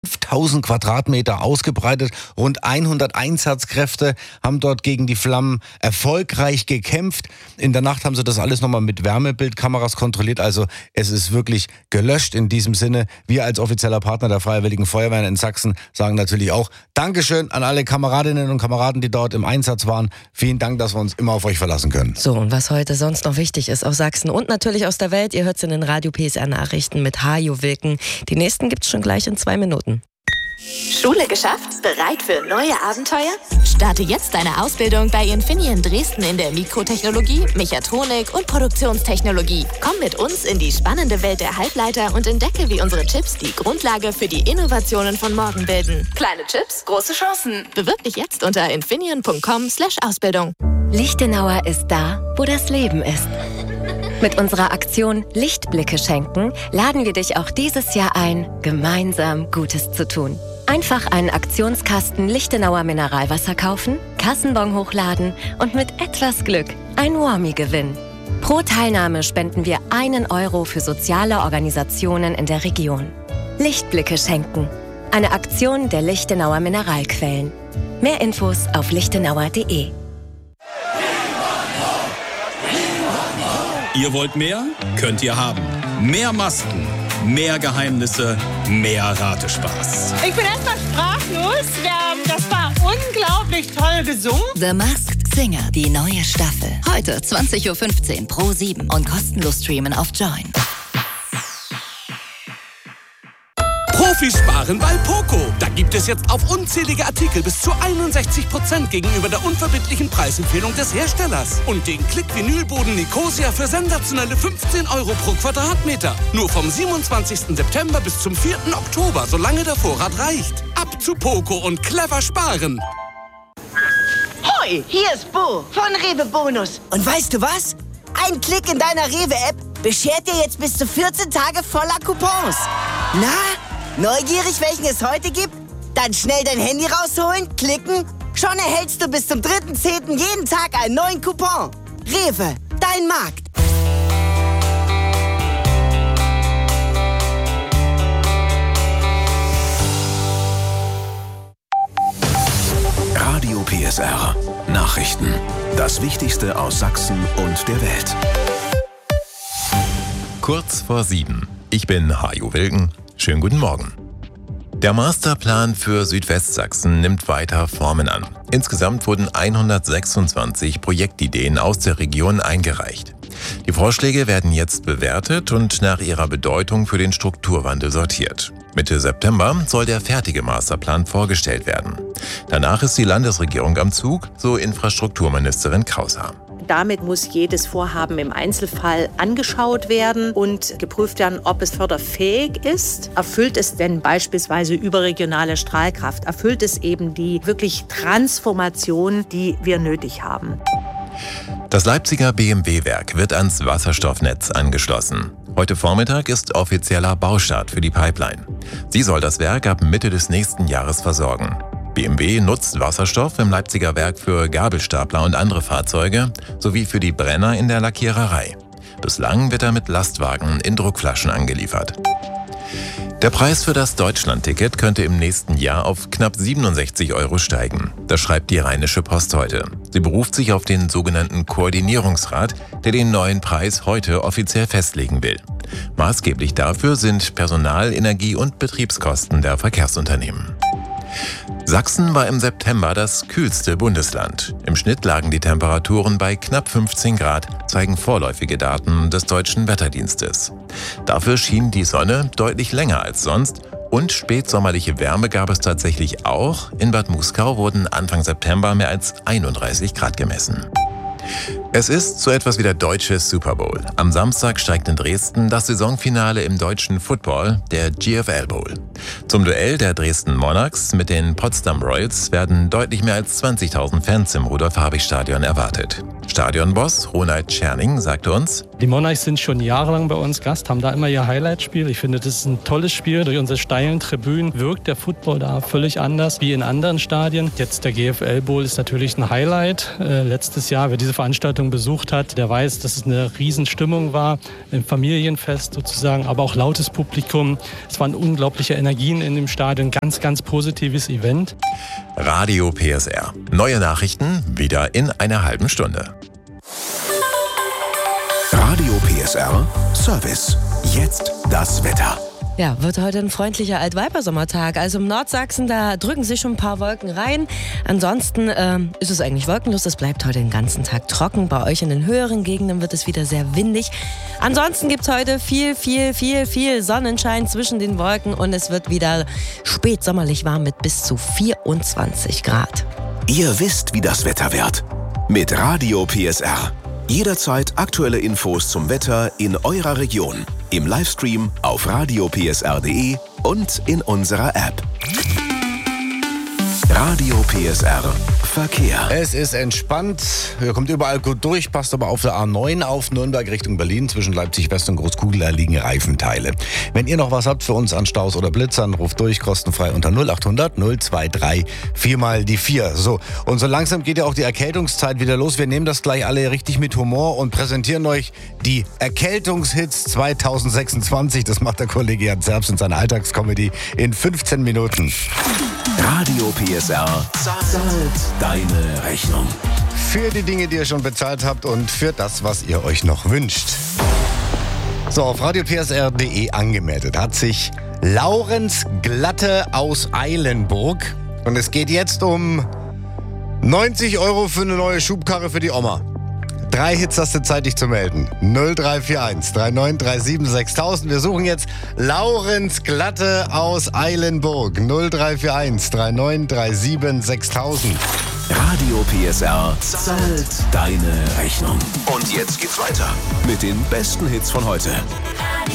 5.000 Quadratmeter ausgebreitet. Rund 100 Einsatzkräfte haben dort gegen die Flammen erfolgreich gekämpft. In der Nacht haben sie das alles nochmal mit Wärmebildkameras kontrolliert. Also es ist wirklich gelöscht in diesem Sinne. Wir als offizieller Partner der Freiwilligen Feuerwehren in Sachsen sagen natürlich auch Dankeschön an alle Kameradinnen und Kameraden, die dort im Einsatz waren. Vielen Dank, dass wir uns immer auf euch verlassen können. So, und was heute sonst noch wichtig ist aus Sachsen und natürlich aus der Welt, ihr hört es in den Radio PSR Nachrichten mit Hajo Wilken. Die nächsten gibt's schon gleich in 2 Minuten. Schule geschafft? Bereit für neue Abenteuer? Starte jetzt deine Ausbildung bei Infineon Dresden in der Mikrotechnologie, Mechatronik und Produktionstechnologie. Komm mit uns in die spannende Welt der Halbleiter und entdecke, wie unsere Chips die Grundlage für die Innovationen von morgen bilden. Kleine Chips, große Chancen. Bewirb dich jetzt unter infineon.com/Ausbildung. Lichtenauer ist da, wo das Leben ist. Mit unserer Aktion Lichtblicke schenken laden wir dich auch dieses Jahr ein, gemeinsam Gutes zu tun. Einfach einen Aktionskasten Lichtenauer Mineralwasser kaufen, Kassenbon hochladen und mit etwas Glück ein Warmie gewinnen. Pro Teilnahme spenden wir 1 Euro für soziale Organisationen in der Region. Lichtblicke schenken. Eine Aktion der Lichtenauer Mineralquellen. Mehr Infos auf lichtenauer.de. Ihr wollt mehr? Könnt ihr haben. Mehr Masken, mehr Geheimnisse, mehr Ratespaß. Ich bin erstmal sprachlos. Das war unglaublich toll gesungen. The Masked Singer, die neue Staffel. Heute 20.15 Uhr Pro7 und kostenlos streamen auf Join. Profis sparen bei Poco. Da gibt es jetzt auf unzählige Artikel bis zu 61% gegenüber der unverbindlichen Preisempfehlung des Herstellers. Und den Klick-Vinylboden Nicosia für sensationelle 15 Euro pro Quadratmeter. Nur vom 27. September bis zum 4. Oktober, solange der Vorrat reicht. Ab zu Poco und clever sparen. Hoi, hier ist Bo von Rewe Bonus. Und weißt du was? Ein Klick in deiner Rewe-App beschert dir jetzt bis zu 14 Tage voller Coupons. Na? Neugierig, welchen es heute gibt? Dann schnell dein Handy rausholen, klicken. Schon erhältst du bis zum 3.10. jeden Tag einen neuen Coupon. Rewe, dein Markt. Radio PSR. Nachrichten. Das Wichtigste aus Sachsen und der Welt. Kurz vor 7. Ich bin Hajo Wilken. Schönen guten Morgen. Der Masterplan für Südwestsachsen nimmt weiter Formen an. Insgesamt wurden 126 Projektideen aus der Region eingereicht. Die Vorschläge werden jetzt bewertet und nach ihrer Bedeutung für den Strukturwandel sortiert. Mitte September soll der fertige Masterplan vorgestellt werden. Danach ist die Landesregierung am Zug, so Infrastrukturministerin Kraushaar. Damit muss jedes Vorhaben im Einzelfall angeschaut werden und geprüft werden, ob es förderfähig ist. Erfüllt es denn beispielsweise überregionale Strahlkraft? Erfüllt es eben die wirklich Transformation, die wir nötig haben? Das Leipziger BMW-Werk wird ans Wasserstoffnetz angeschlossen. Heute Vormittag ist offizieller Baustart für die Pipeline. Sie soll das Werk ab Mitte des nächsten Jahres versorgen. BMW nutzt Wasserstoff im Leipziger Werk für Gabelstapler und andere Fahrzeuge sowie für die Brenner in der Lackiererei. Bislang wird er mit Lastwagen in Druckflaschen angeliefert. Der Preis für das Deutschlandticket könnte im nächsten Jahr auf knapp 67 Euro steigen. Das schreibt die Rheinische Post heute. Sie beruft sich auf den sogenannten Koordinierungsrat, der den neuen Preis heute offiziell festlegen will. Maßgeblich dafür sind Personal-, Energie- und Betriebskosten der Verkehrsunternehmen. Sachsen war im September das kühlste Bundesland. Im Schnitt lagen die Temperaturen bei knapp 15 Grad, zeigen vorläufige Daten des Deutschen Wetterdienstes. Dafür schien die Sonne deutlich länger als sonst und spätsommerliche Wärme gab es tatsächlich auch. In Bad Muskau wurden Anfang September mehr als 31 Grad gemessen. Es ist so etwas wie der deutsche Super Bowl. Am Samstag steigt in Dresden das Saisonfinale im deutschen Football, der GFL Bowl. Zum Duell der Dresden Monarchs mit den Potsdam Royals werden deutlich mehr als 20.000 Fans im Rudolf-Habich-Stadion erwartet. Stadionboss Ronald Tscherning sagte uns: Die Monarchs sind schon jahrelang bei uns Gast, haben da immer ihr Highlight-Spiel. Ich finde, das ist ein tolles Spiel. Durch unsere steilen Tribünen wirkt der Football da völlig anders wie in anderen Stadien. Jetzt der GFL Bowl ist natürlich ein Highlight. Letztes Jahr, wer diese Veranstaltung Veranstaltung besucht hat, der weiß, dass es eine Riesenstimmung war, ein Familienfest sozusagen, aber auch lautes Publikum. Es waren unglaubliche Energien in dem Stadion, ganz, ganz positives Event. Radio PSR. Neue Nachrichten wieder in einer halben Stunde. Radio PSR Service. Jetzt das Wetter. Ja, wird heute ein freundlicher Altweibersommertag. Also im Nordsachsen, da drücken sich schon ein paar Wolken rein. Ansonsten ist es eigentlich wolkenlos. Es bleibt heute den ganzen Tag trocken. Bei euch in den höheren Gegenden wird es wieder sehr windig. Ansonsten gibt es heute viel Sonnenschein zwischen den Wolken. Und es wird wieder spätsommerlich warm mit bis zu 24 Grad. Ihr wisst, wie das Wetter wird. Mit Radio PSR. Jederzeit aktuelle Infos zum Wetter in eurer Region. Im Livestream auf radiopsr.de und in unserer App. Radio PSR Verkehr. Es ist entspannt. Ihr kommt überall gut durch, passt aber auf der A9 auf Nürnberg Richtung Berlin. Zwischen Leipzig West und Großkugel, da liegen Reifenteile. Wenn ihr noch was habt für uns an Staus oder Blitzern, ruft durch, kostenfrei unter 0800 023 4 die 4. So, und so langsam geht ja auch die Erkältungszeit wieder los. Wir nehmen das gleich alle richtig mit Humor und präsentieren euch die Erkältungshits 2026. Das macht der Kollege Jan Zerbst in seiner Alltagscomedy in 15 Minuten. Radio PSR zahlt deine Rechnung. Für die Dinge, die ihr schon bezahlt habt und für das, was ihr euch noch wünscht. So, auf radiopsr.de angemeldet hat sich Laurenz Glatte aus Eilenburg. Und es geht jetzt um 90 € für eine neue Schubkarre für die Oma. 3 Hits hast du Zeit, dich zu melden. 0341 3937 6000. Wir suchen jetzt Laurenz Glatte aus Eilenburg. 0341 3937 6000. Radio PSR zahlt deine Rechnung. Und jetzt geht's weiter mit den besten Hits von heute.